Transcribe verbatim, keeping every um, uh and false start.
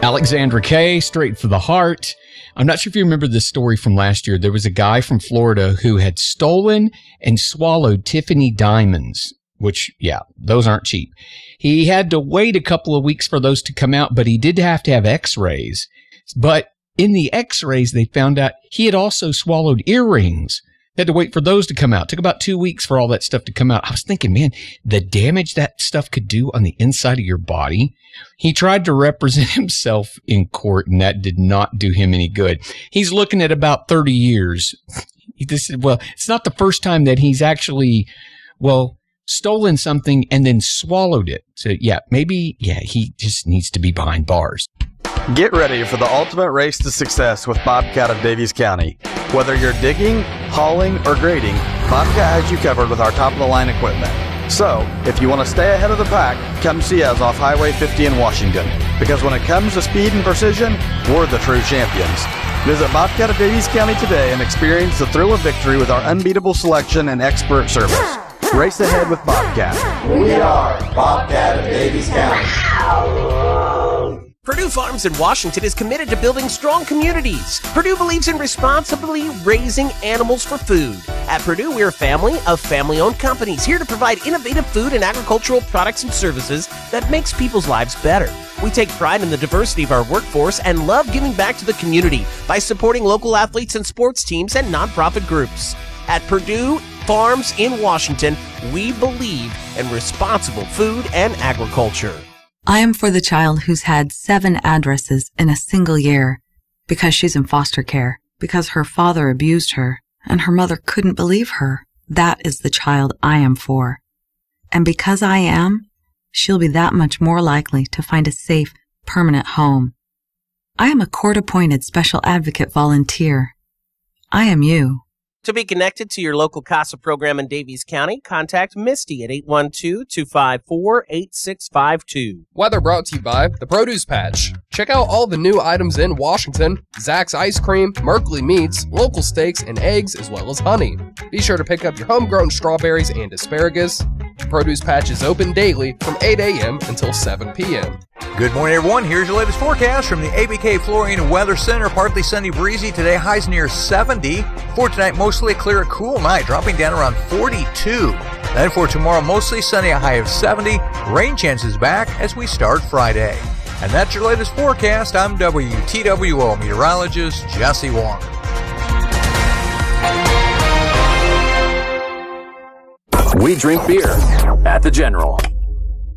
Alexandra Kay, straight for the heart. I'm not sure if you remember this story from last year. There was a guy from Florida who had stolen and swallowed Tiffany diamonds, which, yeah, those aren't cheap. He had to wait a couple of weeks for those to come out, but he did have to have x-rays. But in the x-rays, they found out he had also swallowed earrings. They had to wait for those to come out. It took about two weeks for all that stuff to come out. I was thinking, man, the damage that stuff could do on the inside of your body. He tried to represent himself in court, and that did not do him any good. He's looking at about thirty years. This, well, it's not the first time that he's actually, well, stolen something and then swallowed it. So, yeah, maybe, yeah, he just needs to be behind bars. Get ready for the ultimate race to success with Bobcat of Daviess County. Whether you're digging, hauling, or grading, Bobcat has you covered with our top-of-the-line equipment. So, if you want to stay ahead of the pack, come see us off Highway fifty in Washington. Because when it comes to speed and precision, we're the true champions. Visit Bobcat of Daviess County today and experience the thrill of victory with our unbeatable selection and expert service. Race ahead with Bobcat. We are Bobcat of Daviess County. Purdue Farms in Washington is committed to building strong communities. Purdue believes in responsibly raising animals for food. At Purdue, we're a family of family-owned companies here to provide innovative food and agricultural products and services that makes people's lives better. We take pride in the diversity of our workforce and love giving back to the community by supporting local athletes and sports teams and nonprofit groups. At Purdue Farms in Washington, we believe in responsible food and agriculture. I am for the child who's had seven addresses in a single year because she's in foster care, because her father abused her and her mother couldn't believe her. That is the child I am for. And because I am, she'll be that much more likely to find a safe, permanent home. I am a court-appointed special advocate volunteer. I am you. To be connected to your local CASA program in Daviess County, contact Misty at eight one two, two five four, eight six five two. Weather brought to you by The Produce Patch. Check out all the new items in Washington: Zack's Ice Cream, Merkley Meats, local steaks and eggs, as well as honey. Be sure to pick up your homegrown strawberries and asparagus. The Produce Patch is open daily from eight a.m. until seven p.m. Good morning, everyone. Here's your latest forecast from the A B K Flooring and Weather Center. Partly sunny, breezy today. Highs near seventy. For tonight, mostly a clear, cool night, dropping down around forty-two. Then for tomorrow, mostly sunny, a high of seventy. Rain chances back as we start Friday. And that's your latest forecast. I'm W T W O meteorologist Jesse Wong. We drink beer at the General.